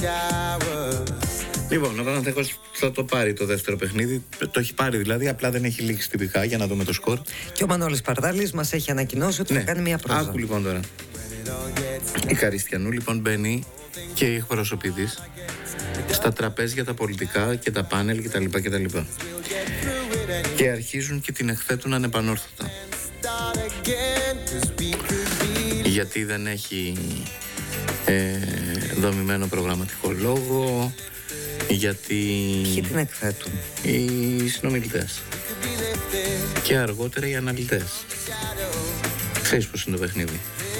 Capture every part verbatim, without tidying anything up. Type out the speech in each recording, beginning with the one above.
Λοιπόν, ο Παναθηναϊκός θα το πάρει το δεύτερο παιχνίδι. Το έχει πάρει δηλαδή, απλά δεν έχει λήξει τυπικά για να δούμε το σκορ. Και ο Μανώλης Παρδάλης μας έχει ανακοινώσει ότι ναι, θα κάνει μια πρόβα. Άκου λοιπόν τώρα. Η Καριστιανού λοιπόν μπαίνει και η εκπρόσωπη της στα τραπέζια τα πολιτικά και τα πάνελ κτλ. Και, κτλ. Και αρχίζουν και την εκθέτουν ανεπανόρθωτα. Γιατί δεν έχει ε, δομημένο προγραμματικό λόγο, γιατί... Ποιοι την εκθέτουν? Οι συνομιλητές. Και αργότερα οι αναλυτές. Ξέρεις πώς είναι το παιχνίδι.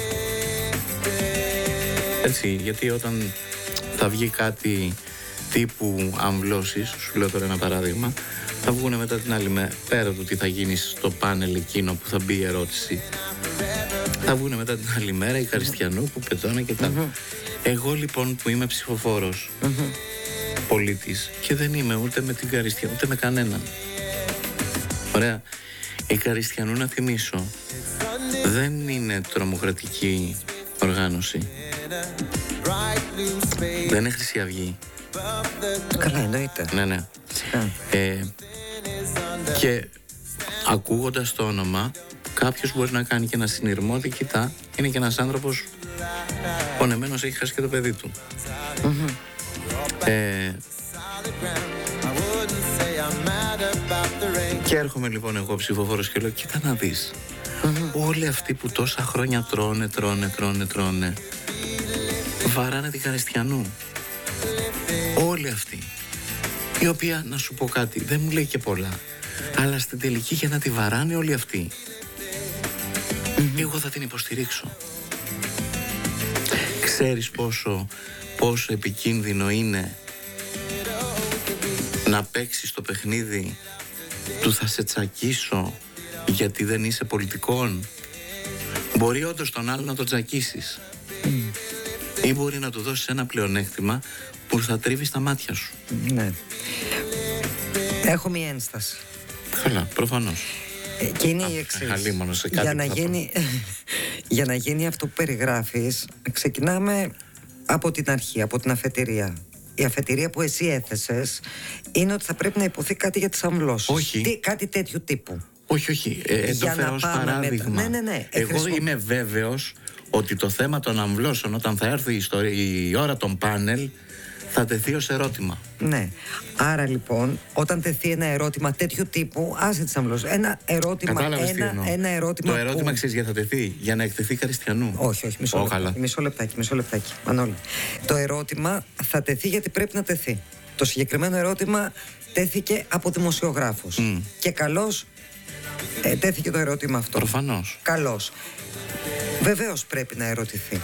Έτσι, γιατί όταν θα βγει κάτι τύπου αμβλώσεις, σου λέω τώρα ένα παράδειγμα, θα βγουν μετά την άλλη μέρα, πέρα του τι θα γίνει στο πάνελ εκείνο που θα μπει η ερώτηση, θα βγουν μετά την άλλη μέρα η Καριστιανού που πετώνα και τα. Mm-hmm. Εγώ λοιπόν που είμαι ψηφοφόρος, mm-hmm. πολίτης, και δεν είμαι ούτε με την Καριστιανού ούτε με κανέναν. Ωραία. Η Καριστιανού, να θυμίσω, δεν είναι τρομοκρατική οργάνωση. Δεν είναι Χρυσή Αυγή. Καλά, εννοείται. Ναι, ναι. Ε, και ακούγοντας το όνομα, κάποιος μπορεί να κάνει και ένα συνειρμό ότι κοιτά, είναι και ένας άνθρωπος πονεμένος, έχει χάσει και το παιδί του. Mm-hmm. Ε, και έρχομαι λοιπόν εγώ ψηφοφόρος και λέω, κοίτα να δεις, mm-hmm. όλοι αυτοί που τόσα χρόνια τρώνε, τρώνε, τρώνε, τρώνε, βαράνε την Καριστιανού. Όλοι αυτοί. Η οποία, να σου πω κάτι, δεν μου λέει και πολλά, αλλά στην τελική για να τη βαράνε όλοι αυτοί, mm-hmm. εγώ θα την υποστηρίξω. Ξέρεις πόσο, πόσο επικίνδυνο είναι να παίξεις το παιχνίδι του θα σε τσακίσω γιατί δεν είσαι πολιτικών? Μπορεί όντως τον άλλο να το τσακίσεις, mm. ή μπορεί να του δώσεις ένα πλεονέκτημα που θα τρίβει στα μάτια σου. Ναι. Έχω μία ένσταση. Καλά, προφανώς. Ε, και είναι η εξής. Για να γίνει, για να γίνει αυτό που περιγράφεις, ξεκινάμε από την αρχή, από την αφετηρία. Η αφετηρία που εσύ έθεσες είναι ότι θα πρέπει να υποθεί κάτι για τις αμβλώσεις. Όχι. Τι, κάτι τέτοιου τύπου. Όχι, όχι. Ε, το φέρω ως παράδειγμα. Με... Ναι, ναι, ναι. Εγώ χρησιμο... είμαι βέβαιος ότι το θέμα των αμβλώσεων, όταν θα έρθει η, ιστορία, η ώρα των πάνελ, θα τεθεί ως ερώτημα. Ναι. Άρα λοιπόν, όταν τεθεί ένα ερώτημα τέτοιου τύπου, άσε τις αμβλώσεις. Ένα ερώτημα. Ένα, ένα ερώτημα. Το ερώτημα που... ξέρεις γιατί θα τεθεί? Για να εκθεθεί Καριστιανού. Όχι, όχι. Μισό, oh, λεπτάκι, μισό λεπτάκι. Μισό λεπτάκι. Μανώλη. Το ερώτημα θα τεθεί γιατί πρέπει να τεθεί. Το συγκεκριμένο ερώτημα τέθηκε από δημοσιογράφους. Mm. Και καλώς ε, τέθηκε το ερώτημα αυτό. Προφανώς. Καλώς. Βεβαίως πρέπει να ερωτηθεί.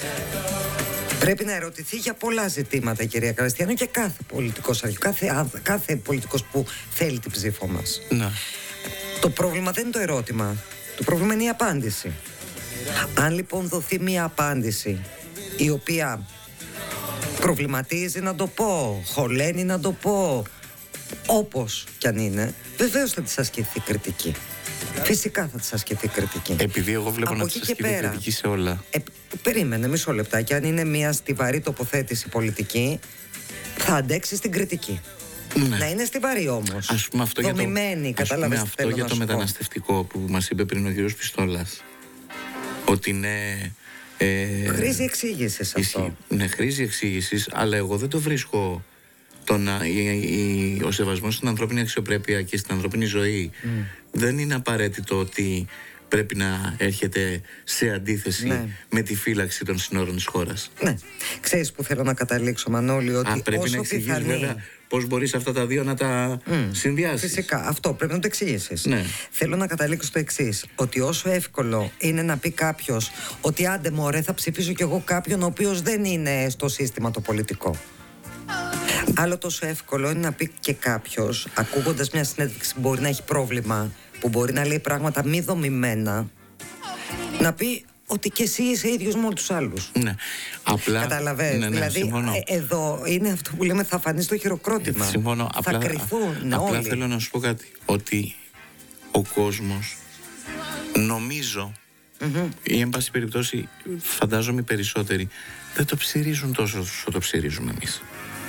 Πρέπει να ερωτηθεί για πολλά ζητήματα, κυρία Καριστιανού, και κάθε πολιτικός αρχηγός, κάθε, κάθε πολιτικός που θέλει την ψήφο μας. Ναι. Το πρόβλημα δεν είναι το ερώτημα. Το πρόβλημα είναι η απάντηση. Αν λοιπόν δοθεί μια απάντηση η οποία προβληματίζει, να το πω, χωλαίνει να το πω, όπως κι αν είναι, βεβαίως θα της ασκηθεί κριτική. Φυσικά θα της ασκηθεί κριτική. Επειδή εγώ βλέπω από να της ασκηθεί κριτική σε όλα. Ε, περίμενε μισό λεπτάκι. Αν είναι μια στιβαρή τοποθέτηση πολιτική, θα αντέξει στην κριτική. Ναι. Να είναι στιβαρή όμως. Ας πούμε αυτό δομημένη, για το, κατάλαβες, ας πούμε αυτό για το μεταναστευτικό που μας είπε πριν ο κύριος Πιστόλας. Ότι είναι... Ε, χρήζει εξήγησης αυτό. Ναι, χρήζει εξήγησης, αλλά εγώ δεν το βρίσκω... Το να, η, η, ο σεβασμός στην ανθρώπινη αξιοπρέπεια και στην ανθρώπινη ζωή mm. δεν είναι απαραίτητο ότι πρέπει να έρχεται σε αντίθεση ναι. με τη φύλαξη των συνόρων της χώρας. Ναι. Ξέρεις που θέλω να καταλήξω, Μανώλη, ότι Α, πρέπει όσο να εξηγείς πιθανή... βέβαια πώς μπορείς αυτά τα δύο να τα mm. συνδυάσεις. Φυσικά, αυτό πρέπει να το εξηγήσεις. Ναι. Θέλω να καταλήξω στο εξής, ότι όσο εύκολο είναι να πει κάποιος ότι άντε μωρέ θα ψηφίσω κι εγώ κάποιον ο οποίος δεν είναι στο σύστημα το πολιτικό. Άλλο τόσο εύκολο είναι να πει και κάποιος, ακούγοντας μια συνέντευξη που μπορεί να έχει πρόβλημα, που μπορεί να λέει πράγματα μη δομημένα, να πει ότι και εσύ είσαι ίδιος με όλους τους άλλους. Ναι. Απλά. Καταλαβαίνεις. Ναι, ναι, δηλαδή, ε, εδώ είναι αυτό που λέμε, θα φανεί στο χειροκρότημα. Συμφωνώ. Θα απλά, κρυθούν απλά όλοι. θέλω να σου πω κάτι. Ότι ο κόσμος, νομίζω, Mm-hmm. Ή εν πάση περιπτώσει, φαντάζομαι οι περισσότεροι δεν το ψηρίζουν τόσο όσο το ψηρίζουμε εμείς.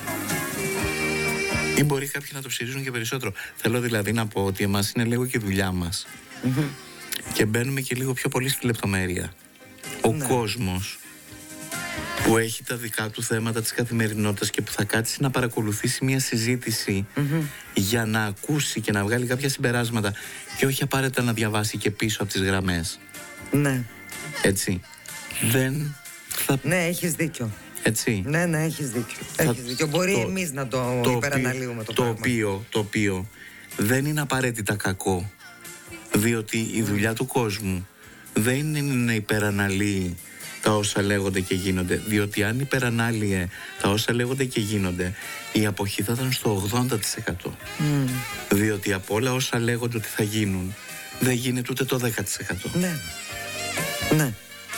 Ή μπορεί κάποιοι να το ψηρίζουν και περισσότερο. Θέλω δηλαδή να πω ότι εμάς είναι λίγο και η δουλειά μας. Mm-hmm. Και μπαίνουμε και λίγο πιο πολύ στη λεπτομέρεια. Ο ναι. κόσμος που έχει τα δικά του θέματα της καθημερινότητας και που θα κάτσει να παρακολουθήσει μια συζήτηση mm-hmm. για να ακούσει και να βγάλει κάποια συμπεράσματα και όχι απαραίτητα να διαβάσει και πίσω από τις γραμμές. Ναι. Έτσι. Δεν θα... Ναι, έχεις δίκιο. Έτσι. Ναι, ναι, έχεις δίκιο. Θα... Έχεις δίκιο. Μπορεί το... εμείς να το, το υπεραναλύουμε το, το πράγμα. οποίο, το οποίο δεν είναι απαραίτητα κακό, διότι η δουλειά του κόσμου δεν είναι να υπεραναλύει τα όσα λέγονται και γίνονται, διότι αν υπερανάλυε τα όσα λέγονται και γίνονται, η αποχή θα ήταν στο ογδόντα τοις εκατό. Mm. Διότι από όλα όσα λέγονται ότι θα γίνουν, δεν γίνεται ούτε το δέκα τοις εκατό. Ναι. Ναι.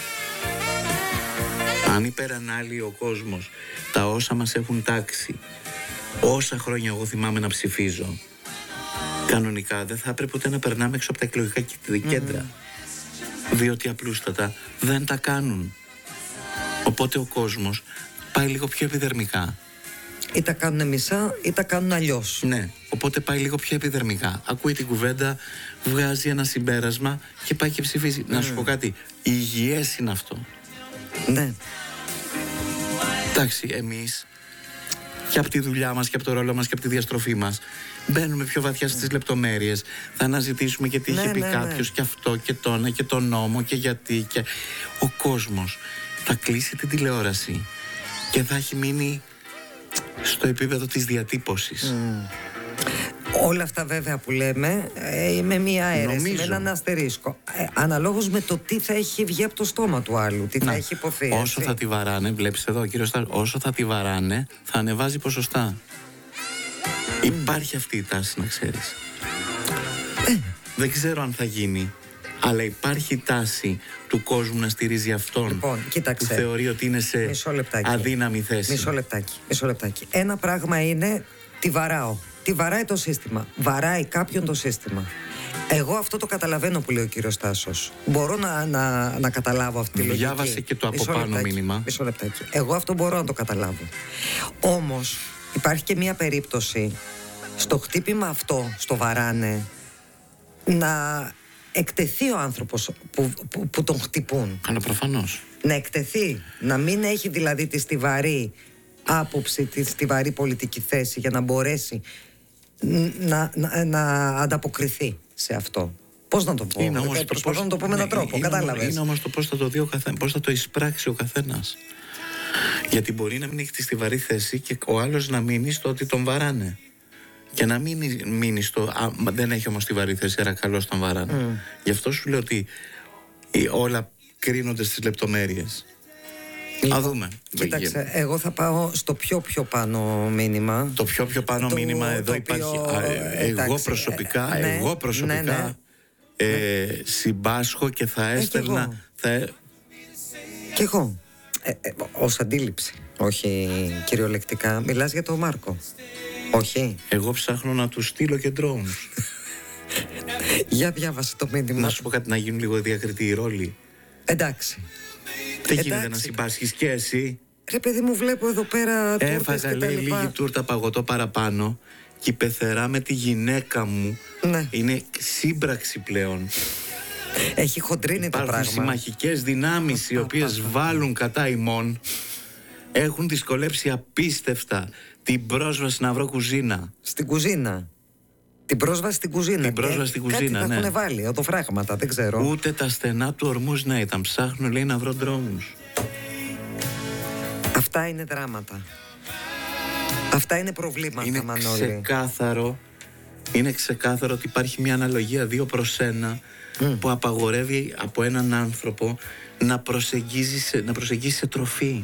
Αν υπερανάλυε ο κόσμος τα όσα μας έχουν τάξει, όσα χρόνια εγώ θυμάμαι να ψηφίζω, κανονικά δεν θα έπρεπε ούτε να περνάμε έξω από τα εκλογικά κέντρα. Mm. Διότι απλούστατα δεν τα κάνουν. Οπότε ο κόσμος πάει λίγο πιο επιδερμικά. Ή τα κάνουν μισά ή τα κάνουν αλλιώς. Ναι, οπότε πάει λίγο πιο επιδερμικά. Ακούει την κουβέντα, βγάζει ένα συμπέρασμα και πάει και ψηφίζει. Mm. Να σου πω κάτι, υγιές είναι αυτό. Ναι. Εντάξει, εμείς και από τη δουλειά μας και από το ρόλο μας και από τη διαστροφή μας μπαίνουμε πιο βαθιά στις λεπτομέρειες. Θα αναζητήσουμε και τι ναι, είχε πει ναι, κάποιος ναι. και αυτό και το ένα και το νόμο και γιατί και... Ο κόσμος θα κλείσει την τηλεόραση και θα έχει μείνει στο επίπεδο της διατύπωσης. Mm. Όλα αυτά βέβαια που λέμε ε, με μία αίρεση, Νομίζω. με έναν αστερίσκο. Ε, αναλόγως με το τι θα έχει βγει από το στόμα του άλλου, τι Να, θα έχει υποθεί. Όσο έτσι. θα τη βαράνε, βλέπεις εδώ κύριο Στάρ, όσο θα τη βαράνε θα ανεβάζει ποσοστά. Mm. Υπάρχει αυτή η τάση, να ξέρεις. Ε. Δεν ξέρω αν θα γίνει, αλλά υπάρχει η τάση του κόσμου να στηρίζει αυτόν, λοιπόν, κοίταξε, που θεωρεί ότι είναι σε αδύναμη θέση. Μισό λεπτάκι, μισό λεπτάκι. Ένα πράγμα είναι τι βαράω. Τι βαράει το σύστημα. Βαράει κάποιον το σύστημα. Εγώ αυτό το καταλαβαίνω που λέει ο κύριος Τάσος. Μπορώ να, να, να καταλάβω αυτή τη λογική. Διάβασε και το από μισό πάνω λεπτάκι, μήνυμα. Μισό λεπτάκι. Εγώ αυτό μπορώ να το καταλάβω. Όμως υπάρχει και μία περίπτωση στο χτύπημα αυτό, στο βαράνε, να εκτεθεί ο άνθρωπος που, που, που τον χτυπούν. Αλλά προφανώς. Να εκτεθεί. Να μην έχει δηλαδή τη στιβαρή άποψη, τη στιβαρή πολιτική θέση για να μπορέσει να, να, να ανταποκριθεί σε αυτό. Πώς να το πω, είναι όμως το προσπαθώ πώς, να το πω με έναν ναι, τρόπο, είναι, κατάλαβες. Είναι όμως το πώς θα το δει ο καθένας, πώς θα το εισπράξει ο καθένας. Γιατί μπορεί να μην έχει τη στιβαρή θέση και ο άλλος να μείνει στο ότι τον βαράνε. Και να μην μείνει στο α, δεν έχει όμως στιβαρή θέση, άρα καλώς τον βαράνε. Mm. Γι' αυτό σου λέω ότι όλα κρίνονται στις λεπτομέρειες. Λοιπόν, Α δούμε. Κοίταξε, εγώ θα πάω στο πιο πιο πάνω μήνυμα. Το πιο πιο πάνω το, μήνυμα εδώ το υπάρχει. οποίο, Α, ε, εγώ εντάξει, προσωπικά, ε, ναι, εγώ προσωπικά ναι, ναι. Ε, συμπάσχω και θα έστελνα. Ε, θα... Κι εγώ. Ε, ε, ως αντίληψη. Όχι κυριολεκτικά. Μιλάς για τον Μάρκο. Όχι. Εγώ ψάχνω να του στείλω και drones. Για διάβασε το μήνυμα. Να σου πω κάτι, να γίνουν λίγο διακριτοί οι ρόλοι. Εντάξει. Δεν γίνεται να συμπάσχεις και εσύ. Ρε παιδί μου, βλέπω εδώ πέρα τούρτες Έφαγα, και τα λέει, λοιπά. λίγη τούρτα παγωτό παραπάνω και η πεθερά με τη γυναίκα μου. Ναι. Είναι σύμπραξη πλέον. Έχει χοντρίνει το Υπάρχουν πράγμα. συμμαχικές δυνάμεις οι οποίες βάλουν κατά ημών. Έχουν δυσκολέψει απίστευτα την πρόσβαση να βρω κουζίνα. Στην κουζίνα. Την πρόσβαση στην κουζίνα. Την πρόσβαση στην κουζίνα, κάτι ναι. θα έχουν βάλει, οδοφράγματα, δεν ξέρω. Ούτε τα στενά του ορμούς να ήταν. Ψάχνω, λέει, να βρω δρόμους. Αυτά είναι δράματα. Αυτά είναι προβλήματα, Είναι Μανώλη. ξεκάθαρο, είναι ξεκάθαρο ότι υπάρχει μια αναλογία δύο προς ένα mm. που απαγορεύει από έναν άνθρωπο να προσεγγίζει σε, να προσεγγίσει σε τροφή.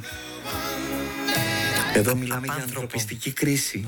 Εδώ μιλάμε για ανθρωπιστική κρίση.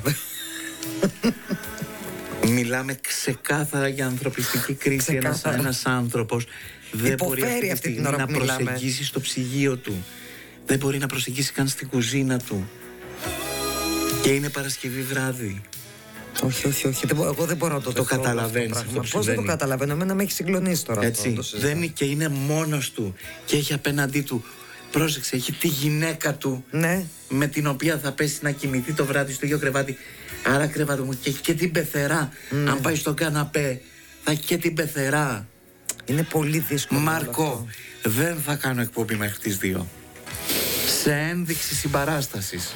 Μιλάμε ξεκάθαρα για ανθρωπιστική κρίση. Ένας, ένας άνθρωπος δεν μπορεί αυτή τη στιγμή να προσεγγίσει στο ψυγείο του. Δεν μπορεί να προσεγγίσει καν στην κουζίνα του. Και είναι Παρασκευή βράδυ. Όχι, όχι, όχι. Δεν, εγώ δεν μπορώ να το Το καταλαβαίνεις. Πώς δεν το καταλαβαίνω, εμένα με έχει συγκλονίσει τώρα. Έτσι, αυτό, δεν είναι, και είναι μόνος του και έχει απέναντί του, πρόσεξε, έχει τη γυναίκα του, ναι, με την οποία θα πέσει να κοιμηθεί το βράδυ στο ίδιο κρεβάτι. Άρα κρεβάτι μου, και έχει και την πεθερά. Mm. Αν πάει στο καναπέ θα έχει και την πεθερά. Είναι πολύ δύσκολο. Μάρκο, δεν θα κάνω εκπομπή μέχρι τις δύο. Σε ένδειξη συμπαράστασης.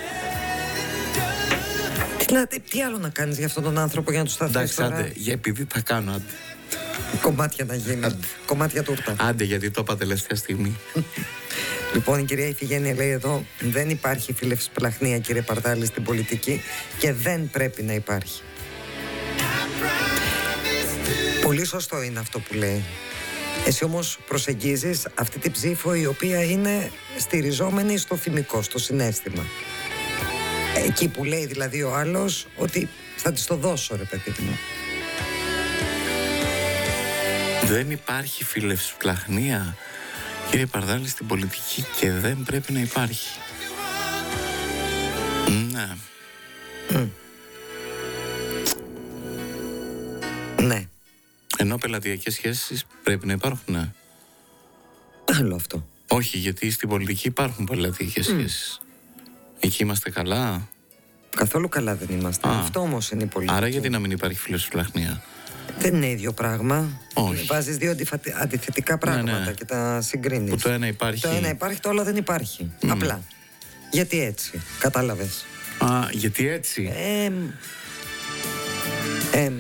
Τι, να, τι άλλο να κάνεις για αυτόν τον άνθρωπο για να του σταθείς? Εντάξει, τώρα? άντε, για επειδή θα κάνω, άντε. Κομμάτια να γίνει. Άντε. Κομμάτια τούρτα. Άντε, γιατί το είπα τελευταία στιγμή. Λοιπόν, η κυρία Ιφηγένεια λέει εδώ: δεν υπάρχει φιλευσπλαχνία, κύριε Παρτάλη, στην πολιτική και δεν πρέπει να υπάρχει. Πολύ σωστό είναι αυτό που λέει. Εσύ όμως προσεγγίζεις αυτή την ψήφο η οποία είναι στηριζόμενη στο θυμικό, στο συναίσθημα. Εκεί που λέει δηλαδή ο άλλος ότι θα της το δώσω, ρε παιδί μου. Δεν υπάρχει φιλευσπλαχνία, κύριε Παρδάλη, στην πολιτική και δεν πρέπει να υπάρχει. Ναι. Mm. Ναι. Ενώ πελατειακές σχέσεις πρέπει να υπάρχουν, ναι. Άλλο αυτό. Όχι, γιατί στην πολιτική υπάρχουν πελατειακές mm. σχέσεις. Εκεί είμαστε καλά. Καθόλου καλά δεν είμαστε. Α, αυτό όμως είναι η πολιτική. Άρα γιατί να μην υπάρχει φιλευσπλαχνία? Δεν είναι ίδιο πράγμα. Όχι. Βάζεις δύο αντιθετικά πράγματα, ναι, ναι, και τα συγκρίνεις. Που το ένα υπάρχει. Το ένα υπάρχει, το άλλο δεν υπάρχει. Mm. Απλά. Γιατί έτσι. Κατάλαβες. Α, γιατί έτσι. Ε, ε,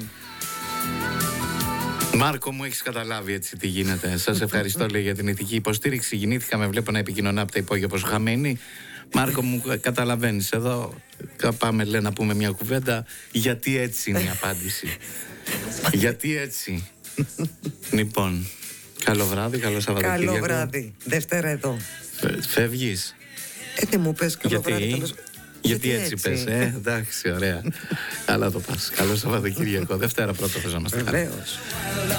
Μάρκο μου, έχεις καταλάβει έτσι τι γίνεται. Σας ευχαριστώ, λέει, για την ηθική υποστήριξη. Γεννήθηκα, με βλέπω να επικοινωνώ από τα υπόγεια πως χαμένη. Μάρκο μου, καταλαβαίνεις, εδώ πάμε, λέει, να πούμε μια κουβέντα. Γιατί έτσι είναι η απάντηση. Γιατί έτσι. Λοιπόν, καλό βράδυ, καλό Σαββατοκύριακο. Καλό βράδυ, Δευτέρα εδώ. Φεύγεις? Ε, τι μου πες, καλό γιατί? βράδυ, καλώς... Γιατί, Γιατί έτσι, έτσι πες, ε, εντάξει, ωραία. Καλά το πας. Καλό Σαββατοκύριακο. Δευτέρα πρώτα θα είμαστε. Βεβαίως.